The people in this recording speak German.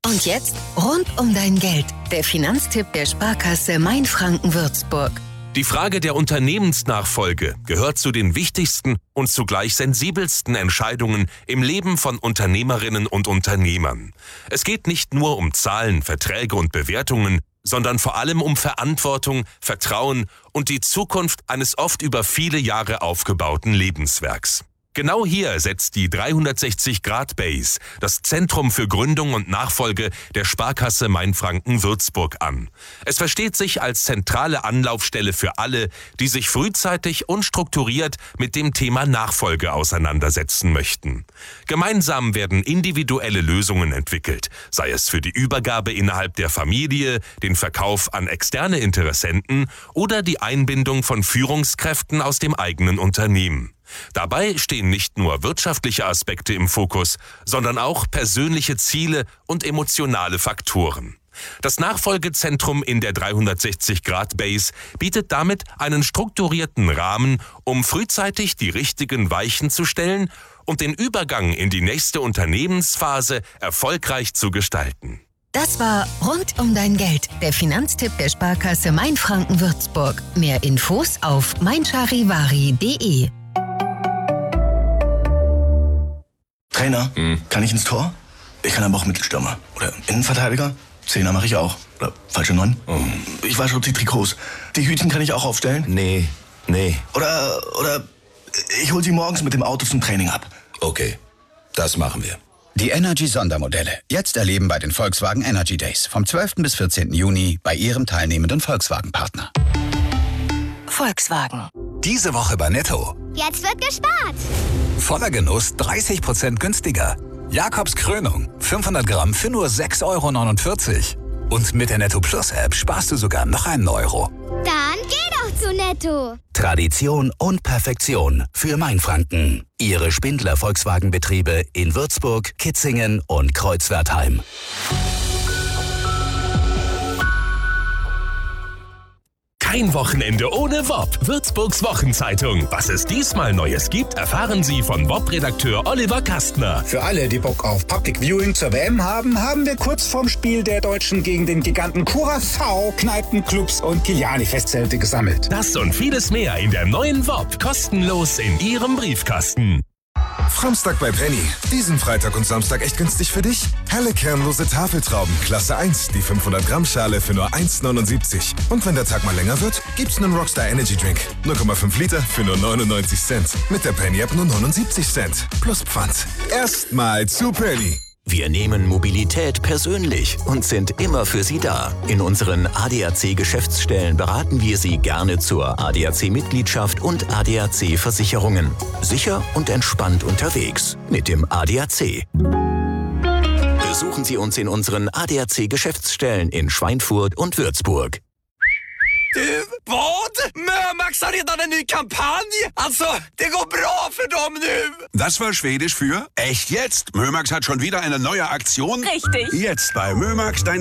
Und jetzt rund um dein Geld. Der Finanztipp der Sparkasse Mainfranken-Würzburg. Die Frage der Unternehmensnachfolge gehört zu den wichtigsten und zugleich sensibelsten Entscheidungen im Leben von Unternehmerinnen und Unternehmern. Es geht nicht nur um Zahlen, Verträge und Bewertungen, sondern vor allem um Verantwortung, Vertrauen und die Zukunft eines oft über viele Jahre aufgebauten Lebenswerks. Genau hier setzt die 360-Grad-Base, das Zentrum für Gründung und Nachfolge der Sparkasse Mainfranken-Würzburg an. Es versteht sich als zentrale Anlaufstelle für alle, die sich frühzeitig und strukturiert mit dem Thema Nachfolge auseinandersetzen möchten. Gemeinsam werden individuelle Lösungen entwickelt, sei es für die Übergabe innerhalb der Familie, den Verkauf an externe Interessenten oder die Einbindung von Führungskräften aus dem eigenen Unternehmen. Dabei stehen nicht nur wirtschaftliche Aspekte im Fokus, sondern auch persönliche Ziele und emotionale Faktoren. Das Nachfolgezentrum in der 360-Grad-Base bietet damit einen strukturierten Rahmen, um frühzeitig die richtigen Weichen zu stellen und den Übergang in die nächste Unternehmensphase erfolgreich zu gestalten. Das war Rund um dein Geld, der Finanztipp der Sparkasse Mainfranken-Würzburg. Mehr Infos auf meincharivari.de. Trainer, kann ich ins Tor? Ich kann aber auch Mittelstürmer. Oder Innenverteidiger? Zehner mache ich auch. Oder falsche 9? Ich wasche die Trikots. Die Hütchen kann ich auch aufstellen? Nee. Oder ich hol sie morgens mit dem Auto zum Training ab. Okay, das machen wir. Die Energy-Sondermodelle. Jetzt erleben bei den Volkswagen Energy Days. Vom 12. bis 14. Juni bei Ihrem teilnehmenden Volkswagen-Partner. Volkswagen. Diese Woche bei Netto. Jetzt wird gespart. Voller Genuss 30% günstiger. Jakobs Krönung 500 Gramm für nur 6,49 €. Und mit der Netto Plus App sparst du sogar noch einen Euro. Dann geh doch zu Netto. Tradition und Perfektion für Mainfranken. Ihre Spindler Volkswagen-Betriebe in Würzburg, Kitzingen und Kreuzwertheim. Kein Wochenende ohne WOP. Würzburgs Wochenzeitung. Was es diesmal Neues gibt, erfahren Sie von WOP-Redakteur Oliver Kastner. Für alle, die Bock auf Public Viewing zur WM haben, haben wir kurz vorm Spiel der Deutschen gegen den Giganten Curaçao Kneipen, Clubs und Kiliani-Festzelte gesammelt. Das und vieles mehr in der neuen WOP. Kostenlos in Ihrem Briefkasten. Framstag bei Penny. Diesen Freitag und Samstag echt günstig für dich? Helle kernlose Tafeltrauben, Klasse 1, die 500 Gramm Schale für nur 1,79. Und wenn der Tag mal länger wird, gibt's einen Rockstar Energy Drink. 0,5 Liter für nur 99 Cent. Mit der Penny App nur 79 Cent. Plus Pfand. Erstmal zu Penny. Wir nehmen Mobilität persönlich und sind immer für Sie da. In unseren ADAC-Geschäftsstellen beraten wir Sie gerne zur ADAC-Mitgliedschaft und ADAC-Versicherungen. Sicher und entspannt unterwegs mit dem ADAC. Besuchen Sie uns in unseren ADAC-Geschäftsstellen in Schweinfurt und Würzburg. Vad? Mömax har redan en ny kampanj! Alltså, det går bra för dem nu! Das war Schwedisch für echt jetzt. Mömax hat schon wieder eine neue Aktion. Richtig. Jetzt bei Mömax dein